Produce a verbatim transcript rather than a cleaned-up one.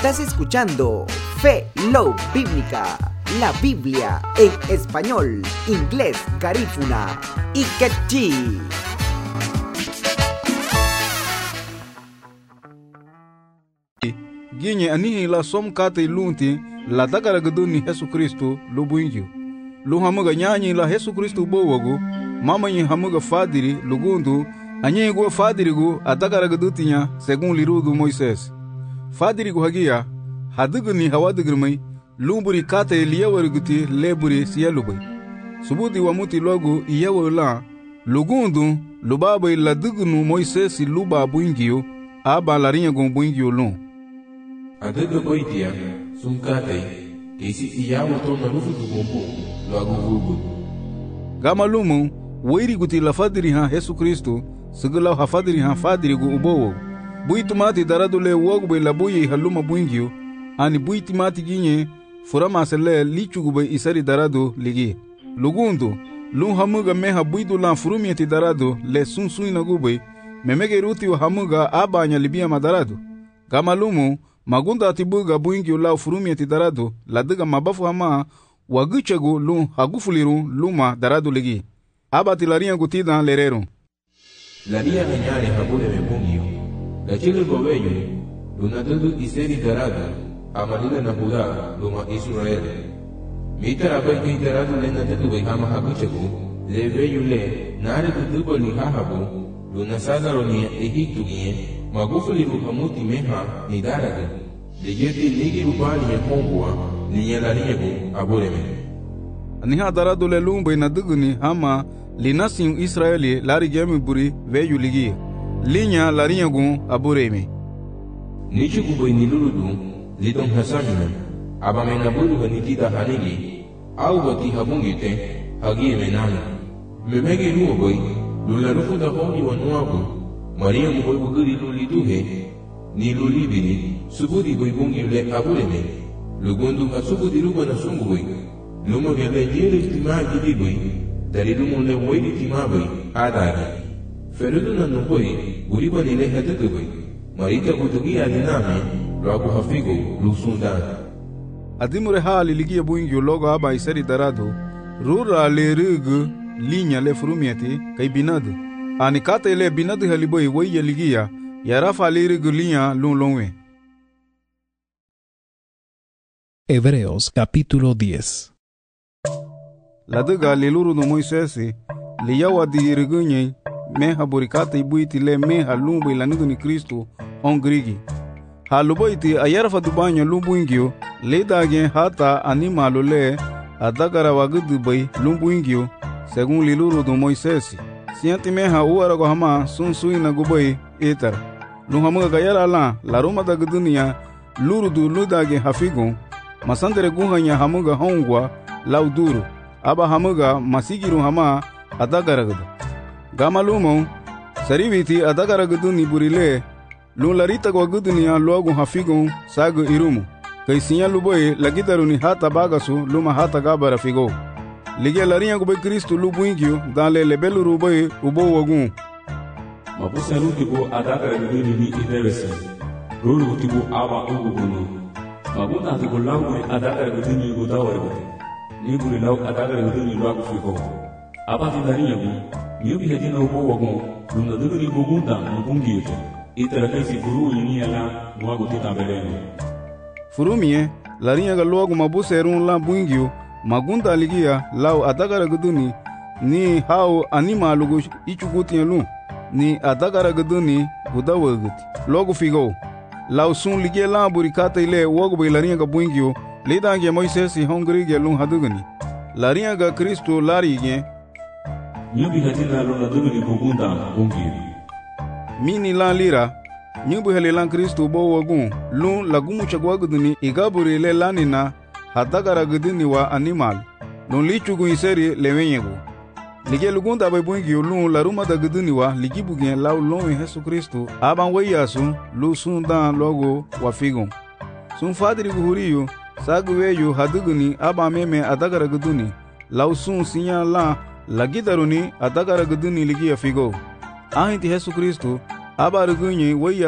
Estás escuchando Fe Love Bíblica, la Biblia en español, inglés, garífuna y quechí. Ginye anihi la som kate lunti la takara guduni Yesu Kristo lu buingyu. Lu hamuga nyanyi la Yesu Kristo bowogu, mama nyi hamuga fadiri lugundu, anyi go fadiri gu atakara gudutinya segun lirudu Moises. Fadiri gu hagia, haduguni hawadugurmai, lumburi kate liyawariguti leburi siyalubai. Subuti wamuti logu iyawala, lugundu lubabai la dugunu Moises luba buingyu, aba larinya gu buingyu lun. Adega boitia, sunkate, kesi iyawo tona rufu tugombo, lo agugugu. Gama lumu, wairi guti la fadiri ha Yesu Kristo, segala ha fadiri ha fadiri gu ubowo. Buitumati daradule wogbe la buyi haluma buingyo, ani buitumati ginye, furama sele lichugube isari darado ligi. Lugundu, lun hamuga meha buidu lan furumieti darado le sunsuina gube, memege ruti wa hamuga abanya libia madarado. Gama lumu, magunda atibuga buingyo la furumieti darado, la diga mabafu hama, waguchagu lun hagufuliru luma darado ligi. Abati laria gutida lerero. Laria menyare habule mebungyo. La chile gobeyo, lunatudu iseri darado, amalila na Judá, luma Israel. Mita abai kai darado le natudu bai hama haguchagu, le veyo le, nare tutubo li hahabu, luna sadaro ni Egiptu gie, magufuli ruhamuti meha ni darado. Le yeti ligi rubani ya kongwa, ni yalariyagu abureme. Niha darado le lumbe na duguni hama linasin Israeli lari gemi buri veyu ligi. Linya larinyagu abureme. Nichu kuboy niluludu, lidong hasamina, abamena buru ganitida hanigi, au gati habungite, hagi menana. Memege nuo boy, lularufu da honi wanuabu, Maria muboy buguri lulituhe, ni lulibini, subudi boy bungi le abureme, lugundu hasubudi ruba na sungu boy, lumo gele jere tima gidi boy, dari lumo le waidi tima boy, adagi. Ferudu na nuboi, uriba nile hetekeboi, marita kutugi aliname, lagu hafigo, lusundan. Adimure hali ligia buingyo logo aba iseri darado, rura le rugu, linya le furumieti, kai binadu. Ani kate le binadu haliboi weye ligia, yarafa le rugu linya lun lonwe. Hebreos capítulo diez. La duga le luru no Moisesi, liyawa di rugunye, meha burikata ibuiti le meha lumbu ilanidu ni Kristo on grigi. Haluboiti ayarfa dubanyo lumbu ingyo, le dagen hata animalo le adagara wagudu bay lumbu ingyo, segun liluru do Moisesi. Sianti meha uarago hama sun suina gubay etar. Luhamuga gayara la, la roma da gudunia, luru du ludagen hafigun, masandere guhanya hamuga hongwa, lauduru, aba hamuga masigiru hama adagara gudu. Gama lumo, sariviti adagara guduni burile, lun larita kwa guduni ya logu hafigu sagu irumu. Kai sinya luboy lagitaruni hata bagasu luma hata gabara figo. Lige larinya gube Kristu lubu ingyo, dale lebelu ruboy ubo wagun. Mabusa rutibo adagara guduni ni idewese, ruru utibo awa ugu gunu. Mabuna atibo langu adagara guduni gudawa rebate, niburi lau adagara guduni logu figo. Abati larinya gu, Yubi hedina ubo wagon, luna duguni bugunda mbungito, itara kaisi furu yini ala mwagu tita beleno. Furumie, larinya ga logu mabuse erun la buingyo, magunda aligia lau adagara guduni, ni hao anima lugu ichuguti yalun, ni adagara guduni gudawaguti. Logu figo, lau sun ligia la burikata ile wagu larinya ga buingyo, lidange Moisesi hongri yalun hadugani. Larinya ga Kristo lari gen, Nyubi hedina luna duguni bugunda bungi. Mini lan lira, nyubi hele lan Kristo bo wagun, lun lagumu chagwaguduni igaburi le lanina, hadagara guduni wa animal, lun lichugu iseri lewenyegu. Lige lugunda babungi lun laruma da guduni wa ligibugen lau lon Yesu Kristo, aban weyasu, lu sundan logo wa figun. Sun fadiri guhuriyo, saguweyo haduguni aban meme adagara guduni, lau sun sinya lan, lagidaruni adagara guduni ligia figo. Ahinti Yesu Kristo, abarugunye waya